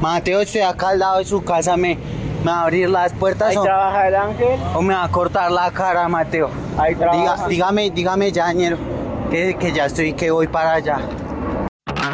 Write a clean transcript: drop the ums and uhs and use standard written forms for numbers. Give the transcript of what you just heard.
Mateo, estoy acá al lado de su casa, me va a abrir las puertas Ahí trabaja el ángel. o me va a cortar la cara, Mateo. Ahí trabaja. Dígame, ya, ñero, que ya estoy, que voy para allá.